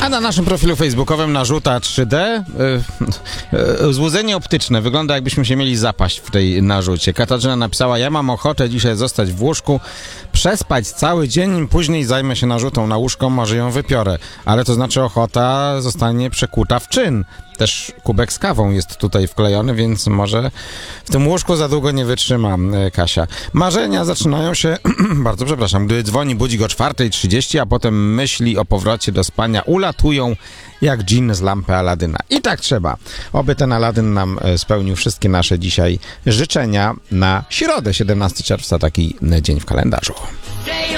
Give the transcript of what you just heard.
A na naszym profilu facebookowym narzuta 3D złudzenie optyczne. Wygląda, jakbyśmy się mieli zapaść w tej narzucie. Katarzyna napisała: ja mam ochotę dzisiaj zostać w łóżku, przespać cały dzień, później zajmę się narzutą na łóżko, może ją wypiorę. Ale to znaczy ochota zostanie przekuta w czyn. Też kubek z kawą jest tutaj wklejony, więc może w tym łóżku za długo nie wytrzyma Kasia. Marzenia zaczynają się, bardzo przepraszam, gdy dzwoni budzik o 4:30, a potem myśli o powrocie do spania ulatują jak dżin z lampy Aladyna. I tak trzeba. Oby ten Aladyn nam spełnił wszystkie nasze dzisiaj życzenia na środę, 17 czerwca, taki dzień w kalendarzu.